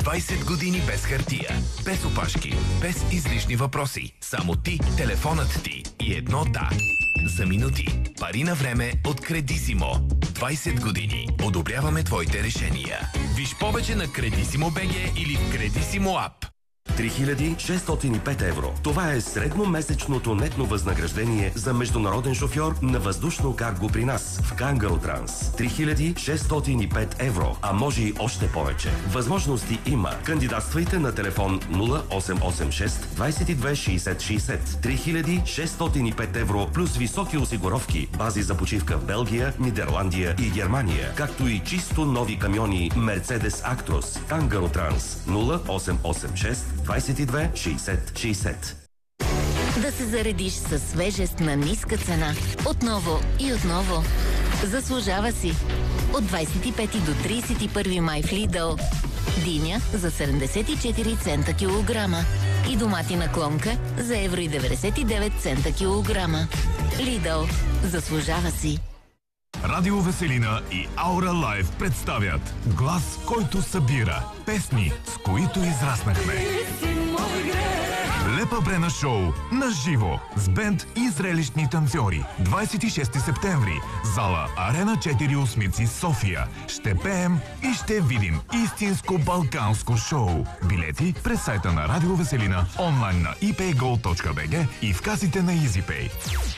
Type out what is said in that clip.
20 години без хартия, без опашки, без излишни въпроси. Само ти, телефонът ти и едно да. За минути. Пари на време от Кредисимо. 20 години. Одобряваме твоите решения. Виж повече на Кредисимо БГ или в Кредисимо ап. 3605 евро. Това е средномесечното нетно възнаграждение за международен шофьор на въздушно карго при нас в Кангаротранс. 3605 евро, а може и още повече. Възможности има. Кандидатствайте на телефон 0886 22 60 60. 3605 евро плюс високи осигуровки, бази за почивка в Белгия, Нидерландия и Германия, както и чисто нови камиони Mercedes Actros. Кангаротранс 0886 22 60 60. Да се заредиш със свежест на ниска цена. Отново и отново. Заслужава си. От 25 до 31 май в Lidl. Диня за 74 цента килограма. И доматина клонка за евро и 99 цента килограма. Lidl. Заслужава си. Радио Веселина и Аура Лайв представят глас, който събира песни, с които израснахме. Лепа Брена шоу на живо с бенд и зрелищни танцори. 26 септември. Зала Арена 4 Осмици, София. Ще пеем и ще видим истинско балканско шоу. Билети през сайта на Радио Веселина, онлайн на ipaygold.bg и в касите на EasyPay.